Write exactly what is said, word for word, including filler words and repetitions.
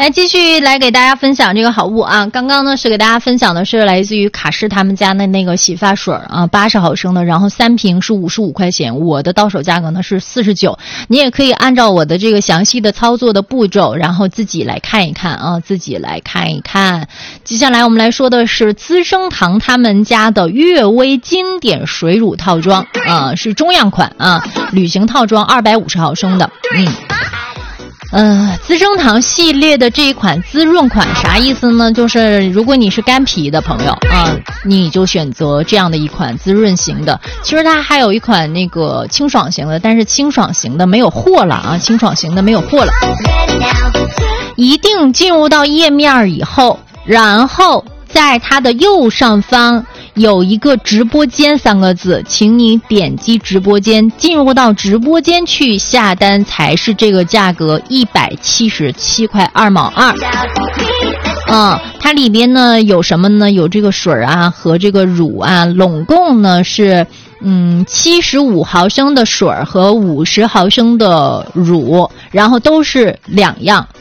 来继续来给大家分享这个好物啊！刚刚呢是给大家分享的是来自于卡诗他们家的那个洗发水啊，八十毫升的，然后三瓶是五十五块钱，我的到手价格呢是四十九。你也可以按照我的这个详细的操作的步骤，然后自己来看一看啊，自己来看一看。接下来我们来说的是资生堂他们家的悦薇经典水乳套装啊，是中样款啊，旅行套装二百五十毫升的，嗯。呃，资生堂系列的这一款滋润款啥意思呢？就是如果你是干皮的朋友啊，你就选择这样的一款滋润型的。其实它还有一款那个清爽型的，但是清爽型的没有货了啊，清爽型的没有货了。一定进入到页面以后，然后在它的右上方有一个直播间三个字，请你点击直播间，进入到直播间去下单才是这个价格一百七十七块二毛二。嗯，它里边呢有什么呢？有这个水啊和这个乳啊，拢共呢是嗯七十五毫升的水和五十毫升的乳，然后都是两样。